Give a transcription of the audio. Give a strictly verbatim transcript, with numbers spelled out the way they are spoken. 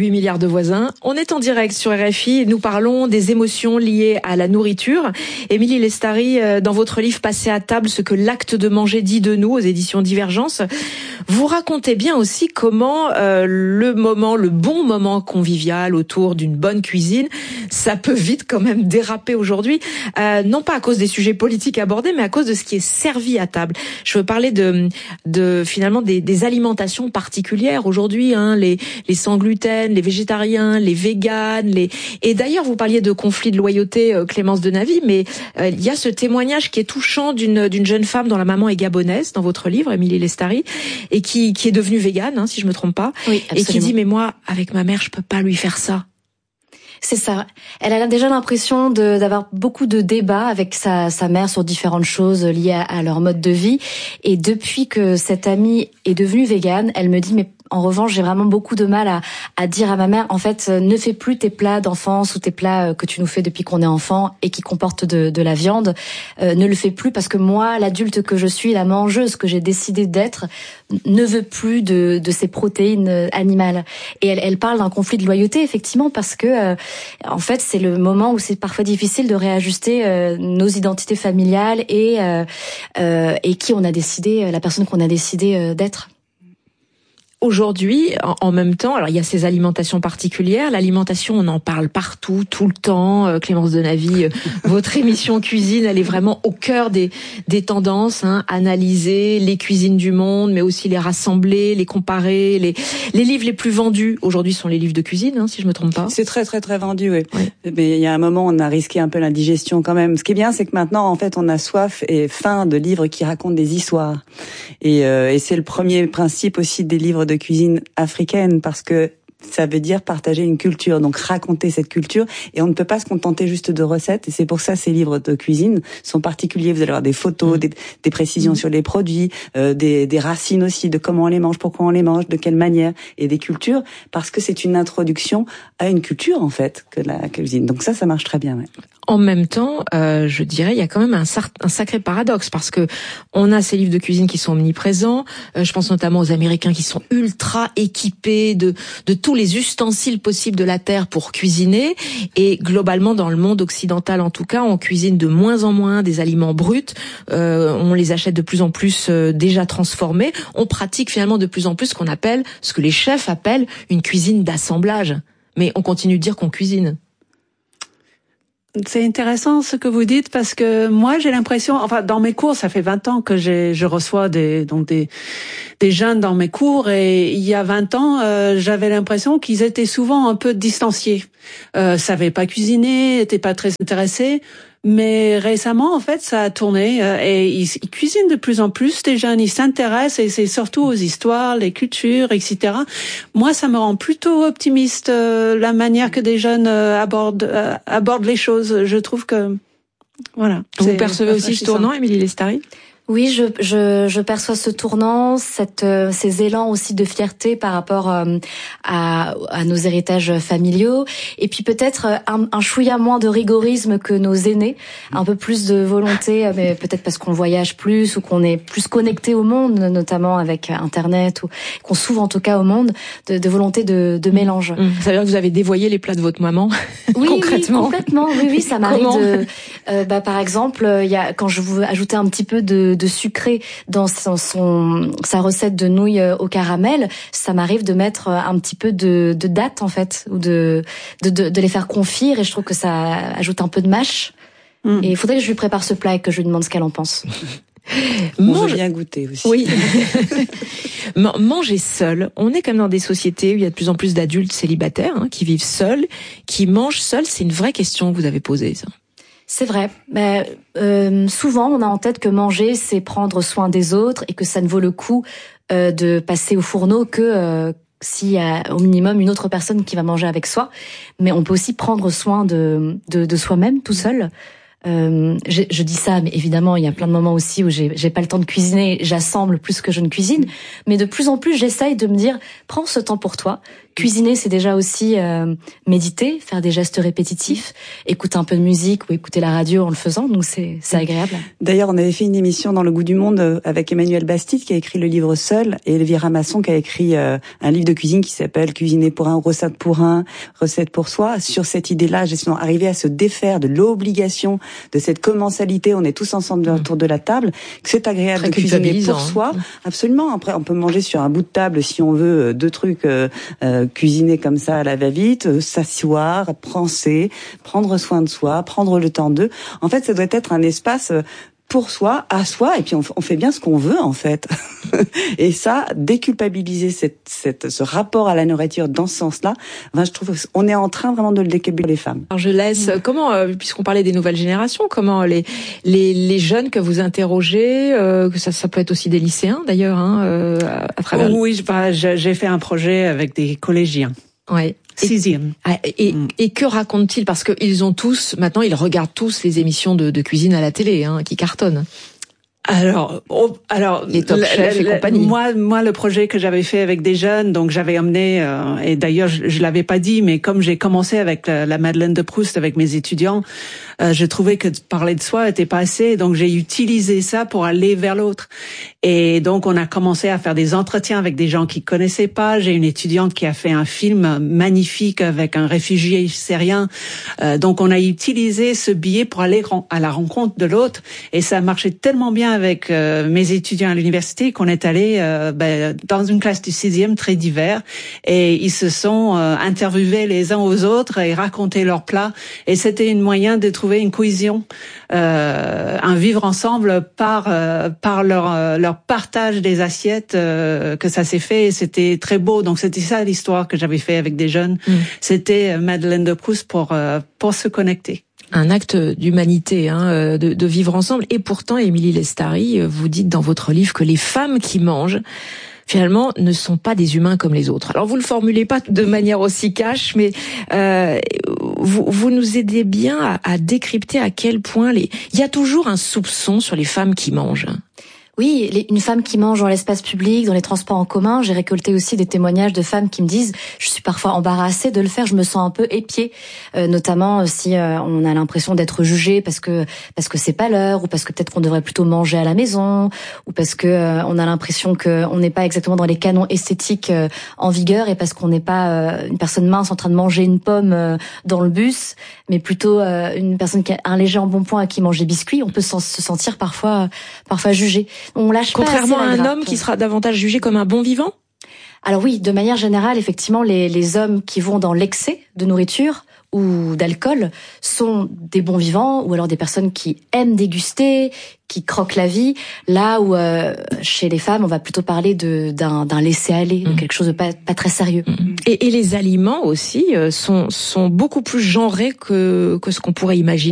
huit milliards de voisins. On est en direct sur R F I. Nous parlons des émotions liées à la nourriture. Émilie Lestari, dans votre livre Passer à table, ce que l'acte de manger dit de nous, aux éditions Divergence, vous racontez bien aussi comment euh, le moment, le bon moment convivial autour d'une bonne cuisine, ça peut vite quand même déraper aujourd'hui. Euh, non pas à cause des sujets politiques abordés, mais à cause de ce qui est servi à table. Je veux parler de, de finalement des, des alimentations particulières aujourd'hui, hein, les, les sans gluten, les végétariens, les véganes, les et d'ailleurs vous parliez de conflit de loyauté, euh, Clémence Denavy, mais euh, il y a ce témoignage qui est touchant d'une d'une jeune femme dont la maman est gabonaise dans votre livre, Émilie Lestari, et qui qui est devenue végane, hein, si je me trompe pas, oui, et qui dit mais moi avec ma mère je peux pas lui faire ça. C'est ça. Elle a déjà l'impression de, d'avoir beaucoup de débats avec sa, sa mère sur différentes choses liées à, à leur mode de vie. Et depuis que cette amie est devenue végane, elle me dit mais en revanche, j'ai vraiment beaucoup de mal à, à dire à ma mère, en fait, ne fais plus tes plats d'enfance ou tes plats que tu nous fais depuis qu'on est enfant et qui comportent de, de la viande. Euh, ne le fais plus parce que moi, l'adulte que je suis, la mangeuse que j'ai décidé d'être, ne veut plus de, de ces protéines animales. Et elle, elle parle d'un conflit de loyauté, effectivement, parce que, euh, en fait, c'est le moment où c'est parfois difficile de réajuster euh, nos identités familiales et, euh, euh, et qui on a décidé, la personne qu'on a décidé euh, d'être. Aujourd'hui, en même temps, alors il y a ces alimentations particulières. L'alimentation, on en parle partout, tout le temps. Clémence Denavy, votre émission cuisine, elle est vraiment au cœur des des tendances. Hein, analyser les cuisines du monde, mais aussi les rassembler, les comparer. Les les livres les plus vendus aujourd'hui sont les livres de cuisine, hein, si je me trompe pas. C'est très très très vendu, oui. oui. Mais il y a un moment, on a risqué un peu l'indigestion quand même. Ce qui est bien, c'est que maintenant, en fait, on a soif et faim de livres qui racontent des histoires. Et, euh, et c'est le premier principe aussi des livres de de cuisine africaine, parce que ça veut dire partager une culture, donc raconter cette culture, et on ne peut pas se contenter juste de recettes, et c'est pour ça ces livres de cuisine sont particuliers. Vous allez avoir des photos, mmh. des, des précisions mmh. sur les produits, euh, des, des racines aussi, de comment on les mange, pourquoi on les mange, de quelle manière, et des cultures, parce que c'est une introduction à une culture en fait, que la cuisine. Donc ça, ça marche très bien. Ouais. En même temps, euh, je dirais, il y a quand même un, un sacré paradoxe, parce que on a ces livres de cuisine qui sont omniprésents. Euh, je pense notamment aux Américains qui sont ultra équipés de de tous les ustensiles possibles de la terre pour cuisiner. Et globalement, dans le monde occidental, en tout cas, on cuisine de moins en moins des aliments bruts. Euh, on les achète de plus en plus euh, déjà transformés. On pratique finalement de plus en plus ce qu'on appelle, ce que les chefs appellent une cuisine d'assemblage. Mais on continue de dire qu'on cuisine. C'est intéressant ce que vous dites, parce que moi j'ai l'impression, enfin dans mes cours, ça fait vingt ans que j'ai, je reçois des donc des des jeunes dans mes cours, et il y a vingt ans, euh, j'avais l'impression qu'ils étaient souvent un peu distanciés, euh, savaient pas cuisiner, étaient pas très intéressés. Mais récemment, en fait, ça a tourné, euh, et ils, ils cuisinent de plus en plus. Les jeunes, ils s'intéressent, et c'est surtout aux histoires, les cultures, et cetera. Moi, ça me rend plutôt optimiste, euh, la manière que des jeunes euh, abordent euh, abordent les choses. Je trouve que voilà. Vous percevez aussi ce tournant, Émilie Lestari ? Oui, je, je, je perçois ce tournant, cette, euh, ces élans aussi de fierté par rapport euh, à, à nos héritages familiaux, et puis peut-être un, un chouïa moins de rigorisme que nos aînés, un peu plus de volonté, mais peut-être parce qu'on voyage plus ou qu'on est plus connecté au monde, notamment avec Internet, ou qu'on s'ouvre en tout cas au monde, de, de volonté de, de mélange. Mmh. Ça veut dire que vous avez dévoyé les plats de votre maman, oui, concrètement. Oui, complètement. Oui, oui, ça m'arrive de. Euh, bah, par exemple, il y a quand je veux ajouter un petit peu de de sucré dans son, son sa recette de nouilles au caramel, ça m'arrive de mettre un petit peu de, de dattes en fait, ou de, de de de les faire confire, et je trouve que ça ajoute un peu de mâche. Mm. Et il faudrait que je lui prépare ce plat et que je lui demande ce qu'elle en pense. On veut bien goûter aussi. Oui. Manger seul. On est quand même dans des sociétés où il y a de plus en plus d'adultes célibataires, hein, qui vivent seuls, qui mangent seuls. C'est une vraie question que vous avez posée, ça. C'est vrai. Mais, euh, souvent, on a en tête que manger, c'est prendre soin des autres, et que ça ne vaut le coup euh, de passer au fourneau que euh, s'il y a au minimum une autre personne qui va manger avec soi. Mais on peut aussi prendre soin de, de, de soi-même tout seul. Euh, je, je dis ça, mais évidemment, il y a plein de moments aussi où j'ai, j'ai pas le temps de cuisiner, j'assemble plus que je ne cuisine. Mais de plus en plus, j'essaye de me dire, prends ce temps pour toi. Cuisiner, c'est déjà aussi euh, méditer, faire des gestes répétitifs, écouter un peu de musique ou écouter la radio en le faisant, donc c'est, c'est agréable. D'ailleurs, on avait fait une émission dans Le Goût du Monde avec Emmanuel Bastide qui a écrit le livre Seul et Elvira Masson qui a écrit euh, un livre de cuisine qui s'appelle Cuisiner pour un, recette pour un, recette pour soi. Sur cette idée-là, justement, arriver à se défaire de l'obligation, de cette commensalité, on est tous ensemble autour de la table, que c'est agréable Très de cuisiner pour hein. soi. Absolument. Après, on peut manger sur un bout de table si on veut deux trucs euh, euh, cuisiner comme ça à la va-vite, euh, s'asseoir, penser, prendre soin de soi, prendre le temps d'eux. En fait, ça doit être un espace euh, pour soi, à soi, et puis on, on fait bien ce qu'on veut en fait. Et ça, déculpabiliser cette, cette, ce rapport à la nourriture dans ce sens-là, ben, je trouve qu'on est en train vraiment de le déculpabiliser les femmes. Alors je laisse, mmh. comment, euh, puisqu'on parlait des nouvelles générations, comment les les, les jeunes que vous interrogez, euh, que ça, ça peut être aussi des lycéens d'ailleurs, hein, euh, à travers. Oui, bah, j'ai fait un projet avec des collégiens. Ouais. Sixième. Et, et, et que racontent-ils? Parce qu'ils ont tous, maintenant, ils regardent tous les émissions de, de cuisine à la télé, hein, qui cartonnent. Alors, oh, alors les Top Chef et compagnie. Moi, moi, le projet que j'avais fait avec des jeunes, donc j'avais emmené, euh, et d'ailleurs je, je l'avais pas dit, mais comme j'ai commencé avec la, la Madeleine de Proust avec mes étudiants, euh, je trouvais que parler de soi était pas assez, donc j'ai utilisé ça pour aller vers l'autre. Et donc on a commencé à faire des entretiens avec des gens qui connaissaient pas. J'ai une étudiante qui a fait un film magnifique avec un réfugié syrien. Euh, donc on a utilisé ce billet pour aller à la rencontre de l'autre, et ça marchait tellement bien avec euh, mes étudiants à l'université qu'on est allé euh, ben, dans une classe du sixième très divers, et ils se sont euh, interviewés les uns aux autres et raconté leurs plats, et c'était un moyen de trouver une cohésion, euh, un vivre ensemble par euh, par leur euh, leur partage des assiettes, euh, que ça s'est fait, et c'était très beau. Donc c'était ça l'histoire que j'avais fait avec des jeunes. Mmh. C'était Madeleine de Proust pour euh, pour se connecter. Un acte d'humanité, hein, de, de vivre ensemble. Et pourtant, Émilie Lestari, vous dites dans votre livre que les femmes qui mangent, finalement, ne sont pas des humains comme les autres. Alors, vous le formulez pas de manière aussi cash, mais euh, vous, vous nous aidez bien à, à décrypter à quel point les... il y a toujours un soupçon sur les femmes qui mangent. Oui, les, une femme qui mange dans l'espace public, dans les transports en commun. J'ai récolté aussi des témoignages de femmes qui me disent « je suis parfois embarrassée de le faire, je me sens un peu épiée euh, », notamment si euh, on a l'impression d'être jugé parce que parce que c'est pas l'heure, ou parce que peut-être qu'on devrait plutôt manger à la maison, ou parce que euh, on a l'impression que on n'est pas exactement dans les canons esthétiques euh, en vigueur, et parce qu'on n'est pas euh, une personne mince en train de manger une pomme euh, dans le bus, mais plutôt euh, une personne qui a un léger embonpoint qui mange des biscuits. On peut se sentir parfois parfois jugé. On lâche Contrairement pas assez à un la homme grappe. qui sera davantage jugé comme un bon vivant? Alors oui, de manière générale, effectivement, les, les hommes qui vont dans l'excès de nourriture ou d'alcool sont des bons vivants, ou alors des personnes qui aiment déguster, qui croquent la vie, là où euh, chez les femmes, on va plutôt parler de d'un, d'un laisser-aller, mmh. de quelque chose de pas, pas très sérieux. Mmh. Et, et les aliments aussi sont, sont beaucoup plus genrés que, que ce qu'on pourrait imaginer.